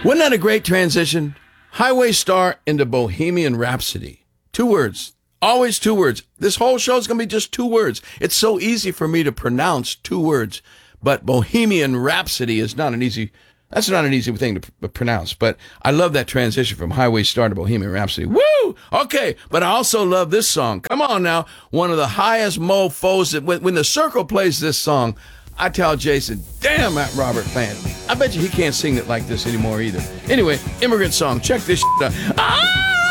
Wasn't that a great transition? Highway Star into Bohemian Rhapsody. 2 words. Always 2 words. This whole show is going to be just 2 words. It's so easy for me to pronounce 2 words. But Bohemian Rhapsody is not an easy... That's not an easy thing to pronounce. But I love that transition from Highway Star to Bohemian Rhapsody. Woo! Okay, but I also love this song. Come on now. One of the highest mofos. That when the Circle plays this song, I tell Jason, damn that Robert Plant. I bet you he can't sing it like this anymore either. Anyway, Immigrant Song. Check this shit out. Ah!